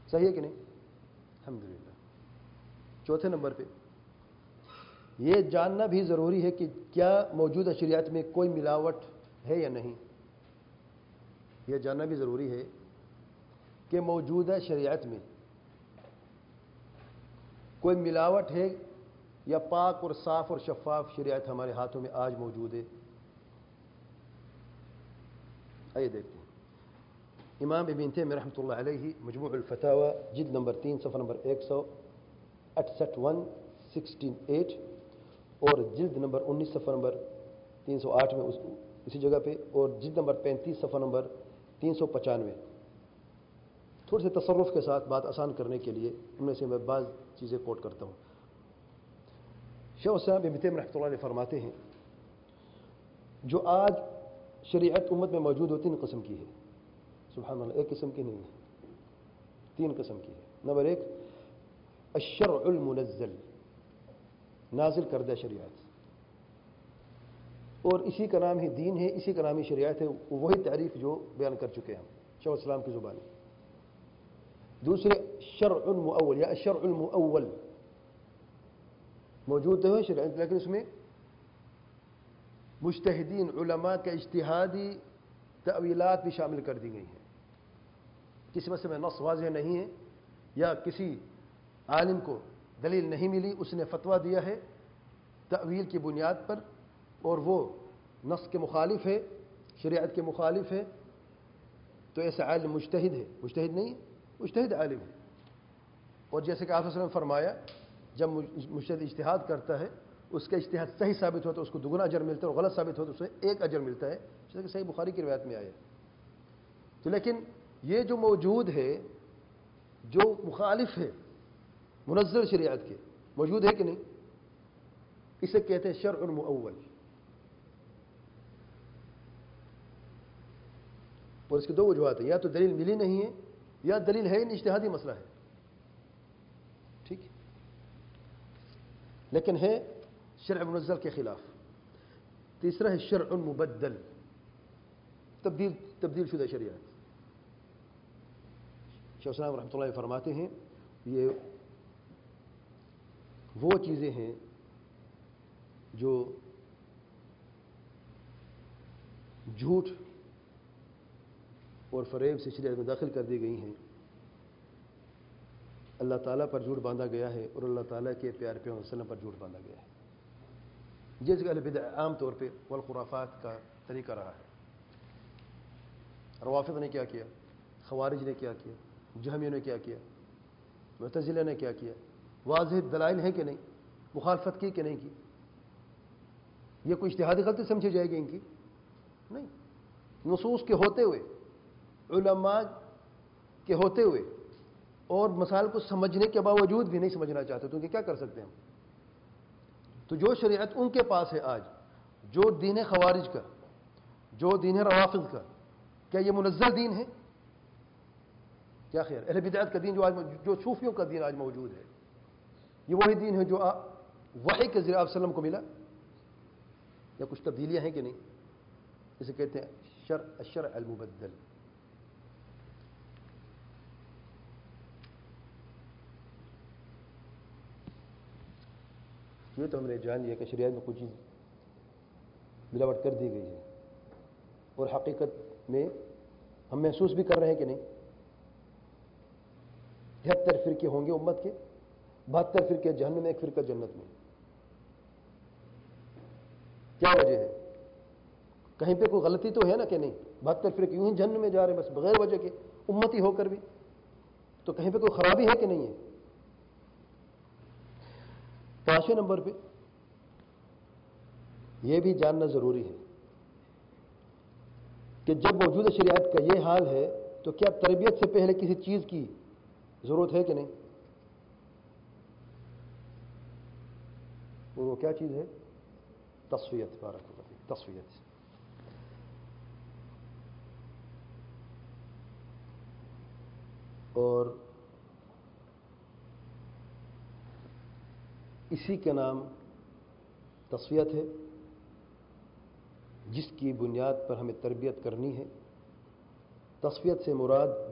صحیح ہے کہ نہیں؟ الحمدللہ۔ چوتھے نمبر پہ یہ جاننا بھی ضروری ہے کہ کیا موجودہ شریعت میں کوئی ملاوٹ ہے یا نہیں۔ یہ جاننا بھی ضروری ہے کہ موجودہ شریعت میں کوئی ملاوٹ ہے یا پاک اور صاف اور شفاف شریعت ہمارے ہاتھوں میں آج موجود ہے۔ آئیے دیکھتے ہیں۔ امام ابن تیمیہ رحمۃ اللہ علیہ مجموع الفتاوی جلد نمبر 3 صفحہ نمبر 168 اور جلد نمبر 19 صفحہ نمبر 308 میں اسی جگہ پہ، اور جلد نمبر 35 صفحہ نمبر 395۔ تھوڑے سے تصرف کے ساتھ بات آسان کرنے کے لیے ان میں سے میں بعض چیزیں کوٹ کرتا ہوں۔ شیخ الاسلام ابن تیمیہ رحمۃ اللہ علیہ فرماتے ہیں جو آج شریعت امت میں موجود ہو 3 قسم کی ہے۔ سبحان اللہ، ایک قسم کی نہیں ہے، 3 قسم کی ہے۔ نمبر 1 الشرع المنزل، نازل کردہ شریعت، اور اسی کا نام ہی دین ہے، اسی کا نام ہی شریعت ہے، وہی تعریف جو بیان کر چکے ہیں ہم شیخ الاسلام کی زبانی۔ دوسرے شرع مؤول یا الشرع المؤول، موجود تو ہے شریعت لیکن اس میں مجتہدین علماء کے اجتہادی تأویلات بھی شامل کر دی گئی ہیں۔ کسی مسئلے میں نص واضح نہیں ہے یا کسی عالم کو دلیل نہیں ملی، اس نے فتویٰ دیا ہے تأویل کی بنیاد پر اور وہ نص کے مخالف ہے، شریعت کے مخالف ہے، تو ایسا عالم مجتہد ہے، مجتہد نہیں ہے، مجتہد عالم ہے۔ اور جیسے کہ آپ صلی اللہ علیہ وسلم فرمایا جب مجتہد اجتہاد کرتا ہے اس کا اجتہاد صحیح ثابت ہوتا ہے اس کو دگنا اجر ملتا ہے، اور غلط ثابت ہوتا ہے اسے 1 اجر ملتا ہے، جیسے کہ صحیح بخاری کی روایت میں آیا۔ تو لیکن یہ جو موجود ہے جو مخالف ہے منزل شریعت کے، موجود ہے کہ نہیں، اسے کہتے ہیں شرع مؤول، اور اس کی 2 وجوہات ہیں، یا تو دلیل ملی نہیں ہے یا دلیل ہے اجتہادی مسئلہ ہے، ٹھیک، لیکن ہے شرع منزل کے خلاف۔ تیسرا ہے شرع مبدل، تبدیل شدہ شریعت۔ شیخ الاسلام رحمۃ اللہ علیہ فرماتے ہیں یہ وہ چیزیں ہیں جو جھوٹ اور فریب سے شریعت میں داخل کر دی گئی ہیں، اللہ تعالیٰ پر جھوٹ باندھا گیا ہے اور اللہ تعالیٰ کے پیارے پیغمبر صلی اللہ علیہ وسلم پر جھوٹ باندھا گیا ہے۔ جیسے کہ اہل بدع عام طور پہ والخرافات کا طریقہ رہا ہے۔ روافض نے کیا کیا، خوارج نے کیا کیا، جہمیوں نے کیا کیا، معتزلہ نے کیا کیا، واضح دلائل ہیں کہ نہیں، مخالفت کی کہ نہیں کی، یہ کوئی اجتہادی غلطی سمجھی جائے گی ان کی؟ نہیں، نصوص کے ہوتے ہوئے، علماء کے ہوتے ہوئے اور مسائل کو سمجھنے کے باوجود بھی نہیں سمجھنا چاہتے، تو ان کے کیا کر سکتے ہیں ہم؟ تو جو شریعت ان کے پاس ہے آج، جو دین خوارج کا، جو دین روافض کا، کیا یہ منزل دین ہے؟ کیا خیر، اہل بدعت کا دین جو صوفیوں کا دین آج موجود ہے، یہ وہی دین ہے جو وحی کے ذریعے آپ صلی اللہ علیہ وسلم کو ملا، یا کچھ تبدیلیاں ہیں کہ نہیں؟ اسے کہتے ہیں الشرع المبدل۔ یہ تو ہم نے جان لیا کہ شریعت میں کچھ چیز ملاوٹ کر دی گئی ہے، اور حقیقت میں ہم محسوس بھی کر رہے ہیں کہ نہیں؟ 73 فرقے ہوں گے امت کے، 72 فرقے جہنم میں، 1 فرقہ جنت میں۔ کیا وجہ ہے؟ کہیں پہ کوئی غلطی تو ہے نا کہ نہیں؟ 72 فرقے یوں ہی جہنم میں جا رہے ہیں بس بغیر وجہ کے، امتی ہو کر بھی، تو کہیں پہ کوئی خرابی ہے کہ نہیں ہے؟ 5 نمبر پہ یہ بھی جاننا ضروری ہے کہ جب موجودہ شریعت کا یہ حال ہے تو کیا تربیت سے پہلے کسی چیز کی ضرورت ہے کہ نہیں؟ اور وہ کیا چیز ہے؟ تصفیت، بارک اللہ فیک، تصفیت۔ اور اسی کا نام تصفیت ہے جس کی بنیاد پر ہمیں تربیت کرنی ہے۔ تصفیت سے مراد